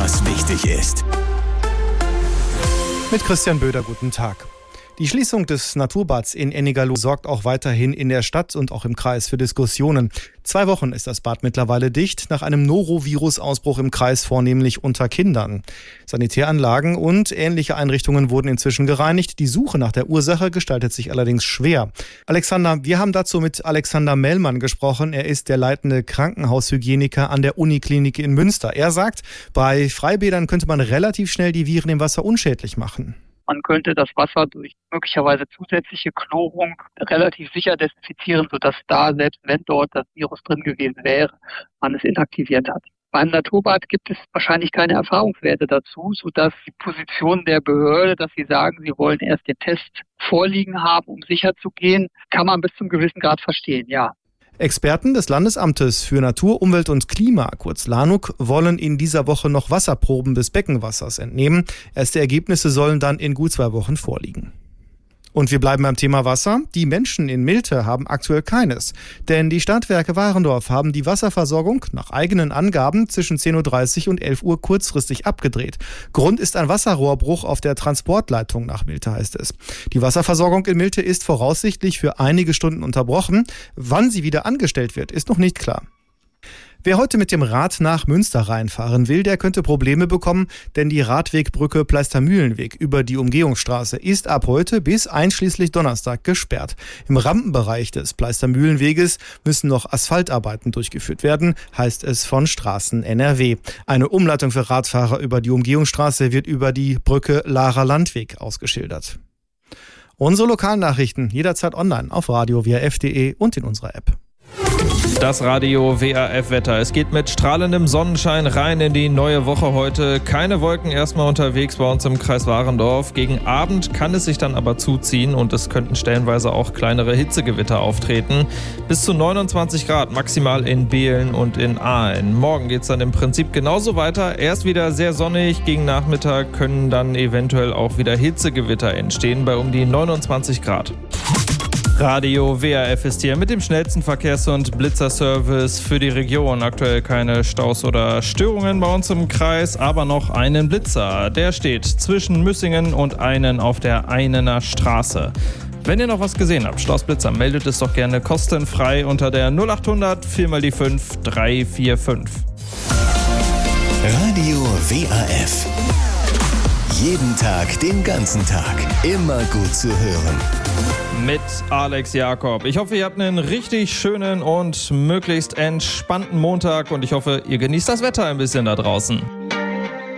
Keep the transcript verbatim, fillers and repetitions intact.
was wichtig ist. Mit Christian Böder, guten Tag. Die Schließung des Naturbads in Ennigerloh sorgt auch weiterhin in der Stadt und auch im Kreis für Diskussionen. Zwei Wochen ist das Bad mittlerweile dicht, nach einem Norovirus-Ausbruch im Kreis, vornehmlich unter Kindern. Sanitäranlagen und ähnliche Einrichtungen wurden inzwischen gereinigt. Die Suche nach der Ursache gestaltet sich allerdings schwer. Alexander, wir haben dazu mit Alexander Mellmann gesprochen. Er ist der leitende Krankenhaushygieniker an der Uniklinik in Münster. Er sagt, bei Freibädern könnte man relativ schnell die Viren im Wasser unschädlich machen. Man könnte das Wasser durch möglicherweise zusätzliche Chlorung relativ sicher desinfizieren, sodass da, selbst wenn dort das Virus drin gewesen wäre, man es inaktiviert hat. Beim Naturbad gibt es wahrscheinlich keine Erfahrungswerte dazu, sodass die Position der Behörde, dass sie sagen, sie wollen erst den Test vorliegen haben, um sicher zu gehen, kann man bis zum gewissen Grad verstehen, ja. Experten des Landesamtes für Natur, Umwelt und Klima, kurz LANUK, wollen in dieser Woche noch Wasserproben des Beckenwassers entnehmen. Erste Ergebnisse sollen dann in gut zwei Wochen vorliegen. Und wir bleiben beim Thema Wasser. Die Menschen in Milte haben aktuell keines. Denn die Stadtwerke Warendorf haben die Wasserversorgung nach eigenen Angaben zwischen zehn Uhr dreißig und elf Uhr kurzfristig abgedreht. Grund ist ein Wasserrohrbruch auf der Transportleitung nach Milte, heißt es. Die Wasserversorgung in Milte ist voraussichtlich für einige Stunden unterbrochen. Wann sie wieder angestellt wird, ist noch nicht klar. Wer heute mit dem Rad nach Münster reinfahren will, der könnte Probleme bekommen, denn die Radwegbrücke Pleistermühlenweg über die Umgehungsstraße ist ab heute bis einschließlich Donnerstag gesperrt. Im Rampenbereich des Pleistermühlenweges müssen noch Asphaltarbeiten durchgeführt werden, heißt es von Straßen N R W. Eine Umleitung für Radfahrer über die Umgehungsstraße wird über die Brücke Lahrer Landweg ausgeschildert. Unsere Lokalnachrichten jederzeit online auf radio w a f punkt d e und in unserer App. Das Radio W A F-Wetter. Es geht mit strahlendem Sonnenschein rein in die neue Woche heute. Keine Wolken erstmal unterwegs bei uns im Kreis Warendorf. Gegen Abend kann es sich dann aber zuziehen und es könnten stellenweise auch kleinere Hitzegewitter auftreten. Bis zu neunundzwanzig Grad maximal in Behlen und in Aalen. Morgen geht es dann im Prinzip genauso weiter. Erst wieder sehr sonnig. Gegen Nachmittag können dann eventuell auch wieder Hitzegewitter entstehen bei um die neunundzwanzig Grad. Radio W A F ist hier mit dem schnellsten Verkehrs- und Blitzerservice für die Region. Aktuell keine Staus oder Störungen bei uns im Kreis, aber noch einen Blitzer. Der steht zwischen Müssingen und Einen auf der Einener Straße. Wenn ihr noch was gesehen habt, Schlossblitzer, meldet es doch gerne kostenfrei unter der null acht hundert vier mal die fünf drei vier fünf. Radio W A F. Jeden Tag, den ganzen Tag. Immer gut zu hören. Mit Alex Jakob. Ich hoffe, ihr habt einen richtig schönen und möglichst entspannten Montag und ich hoffe, ihr genießt das Wetter ein bisschen da draußen.